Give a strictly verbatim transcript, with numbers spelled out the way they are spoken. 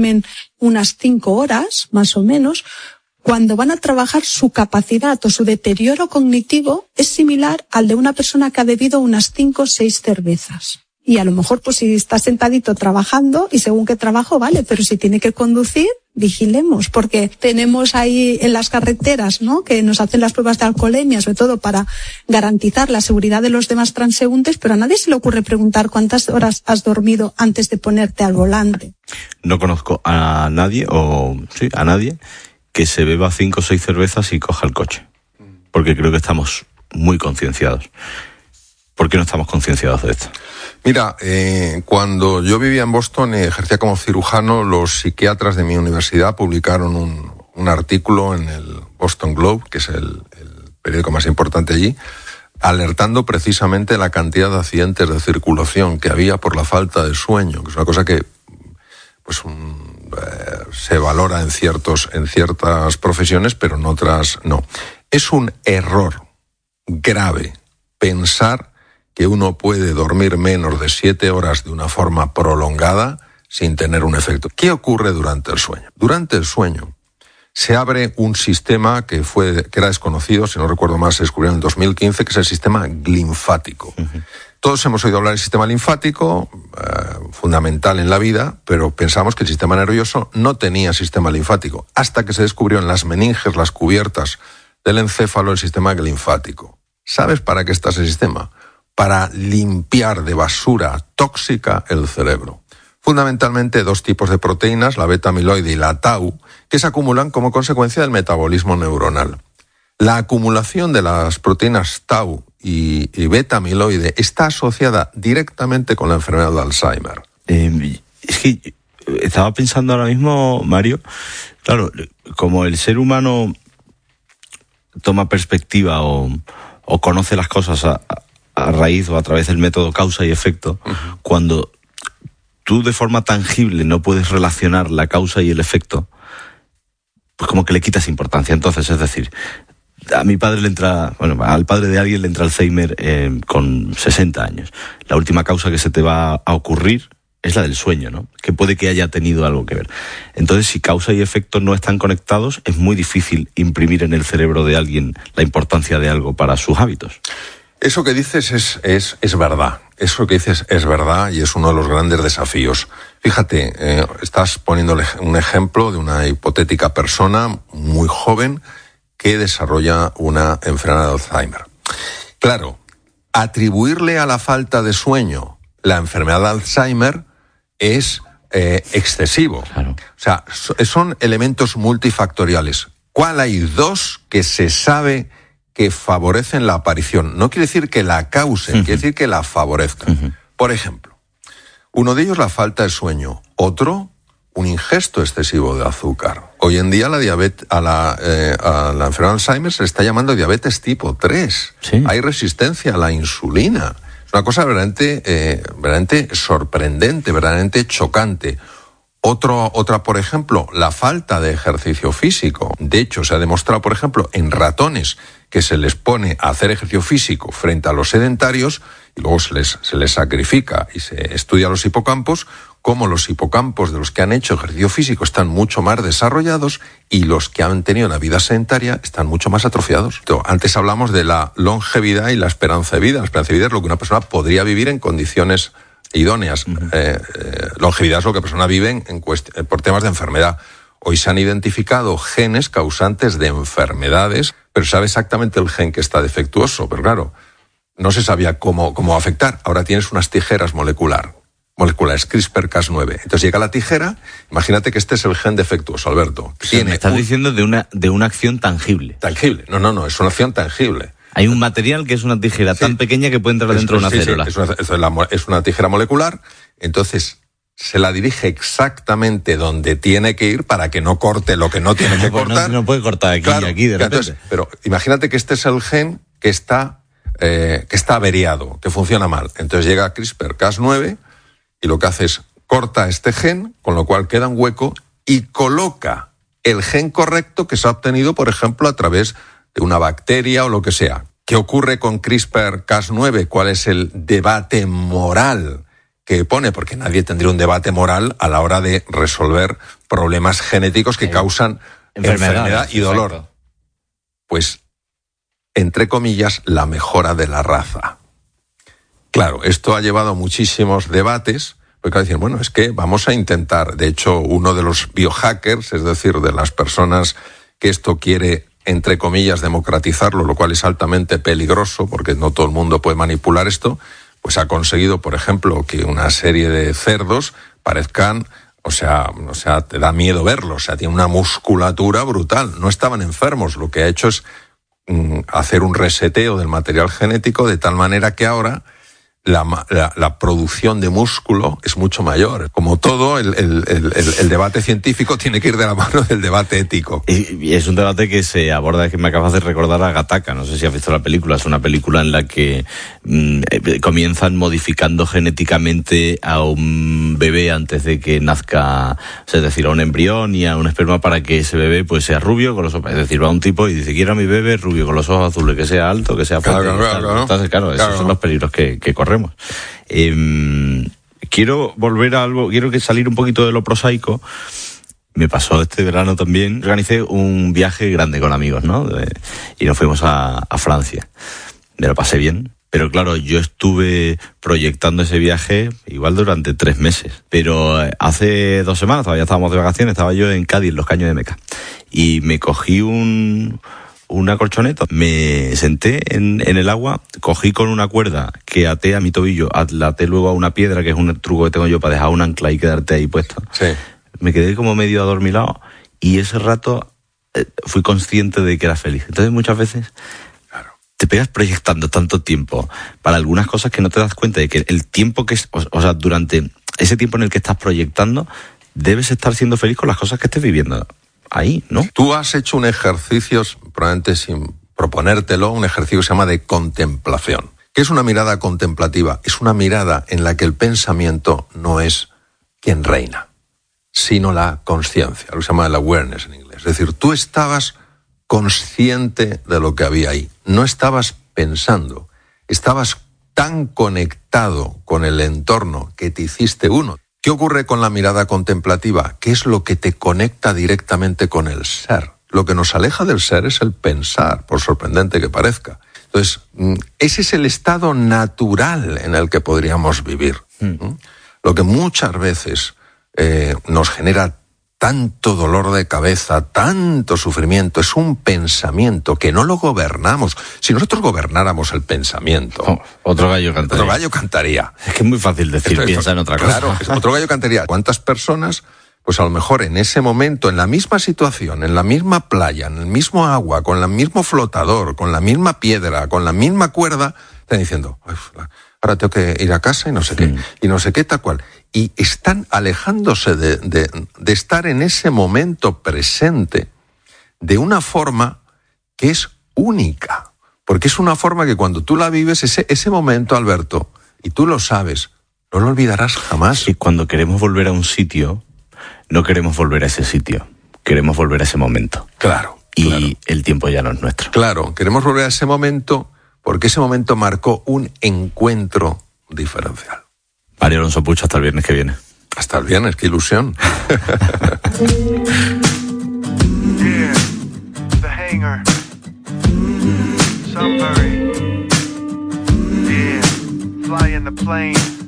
duermen unas cinco horas, más o menos, cuando van a trabajar su capacidad o su deterioro cognitivo es similar al de una persona que ha bebido unas cinco o seis cervezas. Y a lo mejor, pues si está sentadito trabajando, y según qué trabajo, vale, pero si tiene que conducir, vigilemos, porque tenemos ahí en las carreteras, ¿no?, que nos hacen las pruebas de alcoholemia, sobre todo para garantizar la seguridad de los demás transeúntes, pero a nadie se le ocurre preguntar cuántas horas has dormido antes de ponerte al volante. No conozco a nadie, o sí, a nadie, que se beba cinco o seis cervezas y coja el coche. Porque creo que estamos muy concienciados. ¿Por qué no estamos concienciados de esto? Mira, eh, cuando yo vivía en Boston y ejercía como cirujano, los psiquiatras de mi universidad publicaron un, un artículo en el Boston Globe, que es el, el periódico más importante allí, alertando precisamente la cantidad de accidentes de circulación que había por la falta de sueño, que es una cosa que pues un, eh, se valora en ciertos en ciertas profesiones, pero en otras no. Es un error grave pensar que uno puede dormir menos de siete horas de una forma prolongada sin tener un efecto. ¿Qué ocurre durante el sueño? Durante el sueño se abre un sistema que fue que era desconocido, si no recuerdo mal, se descubrió en el dos mil quince, que es el sistema linfático. Uh-huh. Todos hemos oído hablar del sistema linfático, eh, fundamental en la vida, pero pensamos que el sistema nervioso no tenía sistema linfático, hasta que se descubrió en las meninges, las cubiertas del encéfalo, el sistema linfático. ¿Sabes para qué está ese sistema? Para limpiar de basura tóxica el cerebro. Fundamentalmente dos tipos de proteínas, la beta-amiloide y la tau, que se acumulan como consecuencia del metabolismo neuronal. La acumulación de las proteínas tau y, y beta-amiloide está asociada directamente con la enfermedad de Alzheimer. Eh, es que estaba pensando ahora mismo, Mario, claro, como el ser humano toma perspectiva o, o conoce las cosas a, a raíz o a través del método causa y efecto, uh-huh. Cuando tú de forma tangible no puedes relacionar la causa y el efecto, pues como que le quitas importancia. Entonces, es decir, a mi padre le entra, bueno, al padre de alguien le entra Alzheimer eh, con sesenta años. La última causa que se te va a ocurrir es la del sueño, ¿no? Que puede que haya tenido algo que ver. Entonces, si causa y efecto no están conectados, es muy difícil imprimir en el cerebro de alguien la importancia de algo para sus hábitos. Eso que dices es, es, es verdad. Eso que dices es verdad y es uno de los grandes desafíos. Fíjate, eh, estás poniendo un ejemplo de una hipotética persona muy joven que desarrolla una enfermedad de Alzheimer. Claro, atribuirle a la falta de sueño la enfermedad de Alzheimer es eh, excesivo. Claro. O sea, son elementos multifactoriales. ¿Cuál hay dos que se sabe que favorecen la aparición? No quiere decir que la causen, uh-huh. quiere decir que la favorezcan. Uh-huh. Por ejemplo, uno de ellos la falta de sueño, otro un ingesto excesivo de azúcar. Hoy en día la diabetes, a la, eh, a la enfermedad de Alzheimer se le está llamando diabetes tipo tres. ¿Sí? Hay resistencia a la insulina. Es una cosa verdaderamente, eh, verdaderamente sorprendente, verdaderamente chocante. Otro, otra, por ejemplo, la falta de ejercicio físico. De hecho, se ha demostrado, por ejemplo, en ratones que se les pone a hacer ejercicio físico frente a los sedentarios y luego se les, se les sacrifica y se estudia los hipocampos, cómo los hipocampos de los que han hecho ejercicio físico están mucho más desarrollados y los que han tenido una vida sedentaria están mucho más atrofiados. Entonces, antes hablamos de la longevidad y la esperanza de vida. La esperanza de vida es lo que una persona podría vivir en condiciones idóneas. Uh-huh. Eh, eh, longevidad es lo que la persona vive en, en cuest- por temas de enfermedad. Hoy se han identificado genes causantes de enfermedades, pero se sabe exactamente el gen que está defectuoso. Pero claro, no se sabía cómo, cómo afectar. Ahora tienes unas tijeras molecular, moleculares, CRISPR Cas nueve. Entonces llega la tijera, imagínate que este es el gen defectuoso, Alberto. O sea, Tiene me estás un... diciendo de una, de una acción tangible. Tangible. No, no, no, es una acción tangible. Hay un material que es una tijera sí. tan pequeña que puede entrar es, dentro de una sí, célula. Sí, es, una, es, la, es una tijera molecular, entonces se la dirige exactamente donde tiene que ir para que no corte lo que no tiene que pues cortar. No, no puede cortar aquí claro, y aquí de repente. Entonces, pero imagínate que este es el gen que está, eh, que está averiado, que funciona mal. Entonces llega CRISPR Cas nueve y lo que hace es corta este gen, con lo cual queda un hueco y coloca el gen correcto que se ha obtenido, por ejemplo, a través de una bacteria o lo que sea. ¿Qué ocurre con CRISPR Cas nueve? ¿Cuál es el debate moral que pone, porque nadie tendría un debate moral a la hora de resolver problemas genéticos que causan enfermedad y dolor. Exacto. Pues, entre comillas, la mejora de la raza. Claro, esto ha llevado a muchísimos debates, porque dicen, bueno, es que vamos a intentar, de hecho, uno de los biohackers, es decir, de las personas que esto quiere, entre comillas, democratizarlo, lo cual es altamente peligroso, porque no todo el mundo puede manipular esto, pues ha conseguido, por ejemplo, que una serie de cerdos parezcan, o sea, o sea, te da miedo verlos, o sea, tiene una musculatura brutal, no estaban enfermos, lo que ha hecho es mm, hacer un reseteo del material genético de tal manera que ahora La, la, la producción de músculo es mucho mayor. Como todo, el, el, el, el debate científico tiene que ir de la mano del debate ético. Y, y es un debate que se aborda, que me acabas de recordar a Gattaca, no sé si has visto la película, es una película en la que mmm, comienzan modificando genéticamente a un bebé antes de que nazca, o sea, es decir, a un embrión y a un esperma para que ese bebé pues sea rubio con los ojos, es decir, va un tipo y dice, quiero a mi bebé rubio con los ojos azules, que sea alto, que sea fuerte. Claro, claro, claro, Entonces, claro, esos claro. son los peligros que, que corren. Eh, quiero volver a algo, quiero que salir un poquito de lo prosaico. Me pasó este verano también. Organicé un viaje grande con amigos, ¿no? De, y nos fuimos a, a Francia. Me lo pasé bien. Pero claro, yo estuve proyectando ese viaje igual durante tres meses. Pero hace dos semanas, todavía estábamos de vacaciones, estaba yo en Cádiz, los Caños de Meca. Y me cogí un... una colchoneta, me senté en, en el agua, cogí con una cuerda que até a mi tobillo, la até luego a una piedra, que es un truco que tengo yo para dejar un ancla y quedarte ahí puesto. Sí. Me quedé como medio adormilado y ese rato eh, fui consciente de que era feliz. Entonces muchas veces claro, te pegas proyectando tanto tiempo para algunas cosas que no te das cuenta de que el tiempo que es, o, o sea, durante ese tiempo en el que estás proyectando, debes estar siendo feliz con las cosas que estés viviendo ahí, ¿no? Tú has hecho un ejercicio, probablemente sin proponértelo, un ejercicio que se llama de contemplación. ¿Qué es una mirada contemplativa? Es una mirada en la que el pensamiento no es quien reina, sino la conciencia, lo que se llama el awareness en inglés. Es decir, tú estabas consciente de lo que había ahí, no estabas pensando, estabas tan conectado con el entorno que te hiciste uno. ¿Qué ocurre con la mirada contemplativa? ¿Qué es lo que te conecta directamente con el ser? Lo que nos aleja del ser es el pensar, por sorprendente que parezca. Entonces, ese es el estado natural en el que podríamos vivir. Mm. Lo que muchas veces eh, nos genera tanto dolor de cabeza, tanto sufrimiento, es un pensamiento que no lo gobernamos. Si nosotros gobernáramos el pensamiento... Oh, otro gallo cantaría. Otro gallo cantaría. Es que es muy fácil decir, esto, piensa esto, en otra cosa. Claro, otro gallo cantaría. ¿Cuántas personas, pues a lo mejor en ese momento, en la misma situación, en la misma playa, en el mismo agua, con el mismo flotador, con la misma piedra, con la misma cuerda, están diciendo, ahora tengo que ir a casa y no sé qué, mm. y no sé qué, tal cual... Y están alejándose de, de, de estar en ese momento presente de una forma que es única. Porque es una forma que cuando tú la vives, ese, ese momento, Alberto, y tú lo sabes, no lo olvidarás jamás. Y cuando queremos volver a un sitio, no queremos volver a ese sitio, queremos volver a ese momento. Claro. Y claro. el tiempo ya no es nuestro. Claro, queremos volver a ese momento porque ese momento marcó un encuentro diferencial. Mario Alonso Puig, hasta el viernes que viene. Hasta el viernes, qué ilusión. Yeah, the hangar. Sunbury. Yeah, fly in the plane.